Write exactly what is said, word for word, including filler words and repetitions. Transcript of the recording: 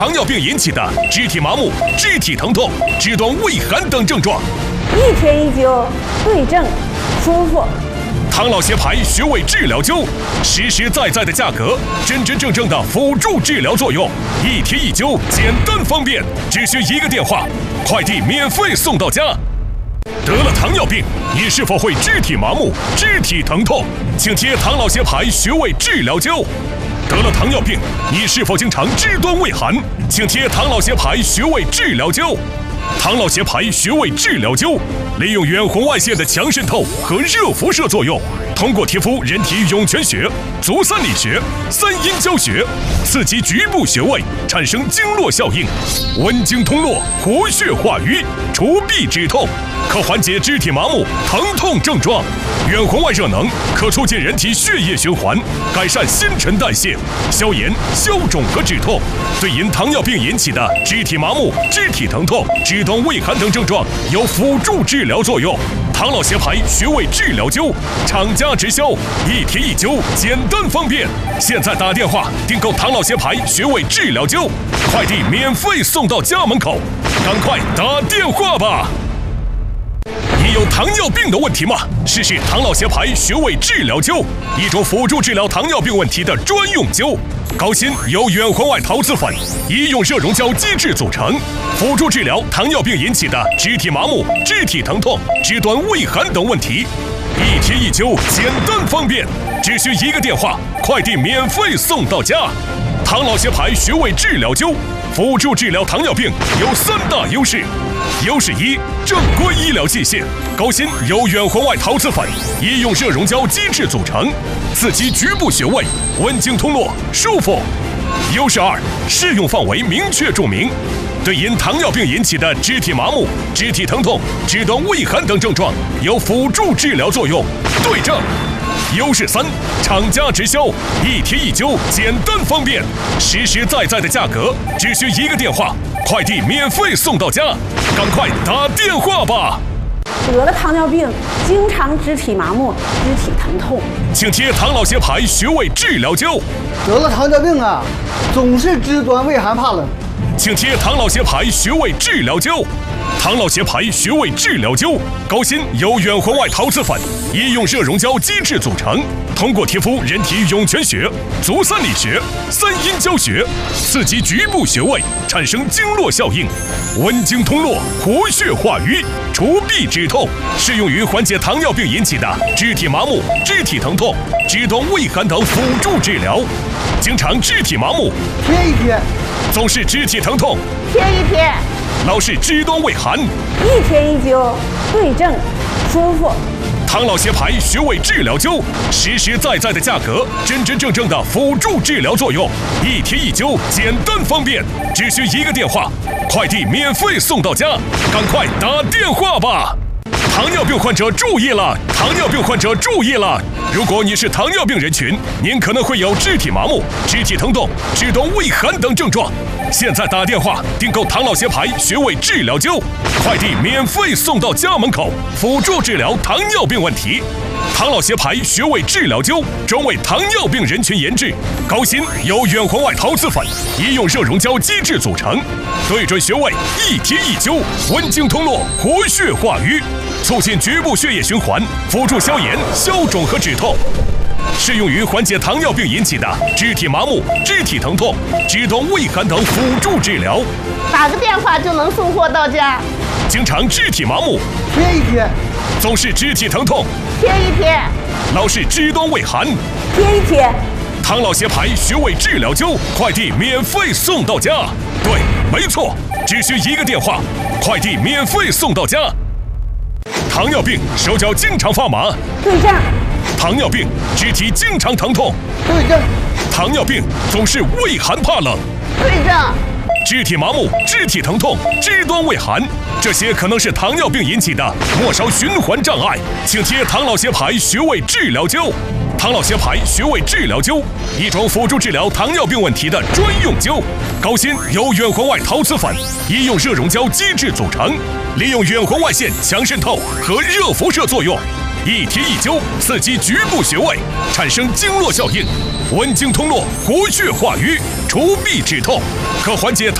糖尿病引起的肢体麻木、肢体疼痛、肢端畏寒等症状。 一贴一灸，对症，舒服。 唐老协牌穴位治疗灸，实实在在的价格，真真正正的辅助治疗作用，一贴一灸，简单方便，只需一个电话，快递免费送到家。得了糖尿病，你是否会肢体麻木、肢体疼痛？请贴唐老协牌穴位治疗灸。得了糖尿病，你是否经常肢端畏寒？请贴唐老协牌穴位治疗灸。唐老协牌穴位治疗灸，利用远红外线的强渗透和热辐射作用，通过贴敷人体涌泉穴、足三里穴、三阴交穴，刺激局部穴位，产生经络效应，温经通络，活血化瘀，除痹止痛，可缓解肢体麻木、疼痛症状。远红外热能可促进人体血液循环，改善新陈代谢，消炎、消肿和止痛，对因糖尿病引起的肢体麻木、肢体疼痛、肢端畏寒等症状有辅助治疗作用。唐老协牌穴位治疗灸，厂家直销，一贴一灸，简单方便。现在打电话订购唐老协牌穴位治疗灸，快递免费送到家门口，赶快打电话吧！你有糖尿病的问题吗？试试唐老协牌穴位治疗灸，一种辅助治疗糖尿病问题的专用灸。高锌由远红外陶瓷粉、医用热溶胶基质组成，辅助治疗糖尿病引起的肢体麻木、肢体疼痛、肢端畏寒等问题。一贴一灸，简单方便，只需一个电话，快递免费送到家。唐老协牌穴位治疗灸，辅助治疗糖尿病有三大优势。优势一，正规医疗器械，高锌由远红外陶瓷粉、医用热溶胶基质组成，刺激局部穴位，温经通络，舒服。优势二，适用范围明确注明，对因糖尿病引起的肢体麻木、肢体疼痛、肢端畏寒等症状有辅助治疗作用，对症。优势三，厂家直销，一贴一灸，简单方便，实实在在的价格，只需一个电话，快递免费送到家，赶快打电话吧！ 得了糖尿病，经常肢体麻木、肢体疼痛， 请贴唐老协牌穴位治疗灸。 得了糖尿病啊，总是肢端畏寒怕冷， 请贴唐老协牌穴位治疗灸。唐老协牌穴位治疗灸，高锌由远红外陶瓷粉、医用热溶胶基质组成，通过贴敷人体涌泉穴、足三里穴、三阴交穴，刺激局部穴位，产生经络效应，温经通络，活血化瘀，除痹止痛，适用于缓解糖尿病引起的肢体麻木、肢体疼痛、肢端畏寒等辅助治疗。经常肢体麻木， 贴一贴； 总是肢体疼痛， 贴一贴； 老是肢端畏寒， 一贴一灸，对症，舒服。 唐老协牌穴位治疗灸，实实在在的价格，真真正正的辅助治疗作用，一贴一灸，简单方便，只需一个电话，快递免费送到家，赶快打电话吧！糖尿病患者注意了！糖尿病患者注意了！如果你是糖尿病人群，您可能会有肢体麻木、肢体疼痛、肢端畏寒等症状。现在打电话订购唐老协牌穴位治疗灸，快递免费送到家门口，辅助治疗糖尿病问题。唐老协牌穴位治疗灸专为糖尿病人群研制，高锌由远红外陶瓷粉、医用热溶胶基质组成，对准穴位一贴一灸，温经通络，活血化瘀，促进局部血液循环，辅助消炎、消肿和止痛，适用于缓解糖尿病引起的肢体麻木、肢体疼痛、肢端畏寒等辅助治疗。 打个电话就能送货到家。 经常肢体麻木， 贴一贴； 总是肢体疼痛， 贴一贴； 老是肢端畏寒， 贴一贴。 唐老协牌穴位治疗灸，快递免费送到家。对，没错，只需一个电话，快递免费送到家。糖尿病手脚经常发麻， 对症。 糖尿病肢体经常疼痛， 对症。 糖尿病总是畏寒怕冷， 对症。 肢体麻木、肢体疼痛、肢端畏寒，这些可能是糖尿病引起的末梢循环障碍，请贴唐老协牌穴位治疗灸。唐老协牌穴位治疗灸，一种辅助治疗糖尿病问题的专用灸，高锌由远红外陶瓷粉、医用热溶胶基质组成，利用远红外线强渗透和热辐射作用， 一贴一灸，刺激局部穴位，产生经络效应，温经通络，活血化瘀，除痹止痛，可缓解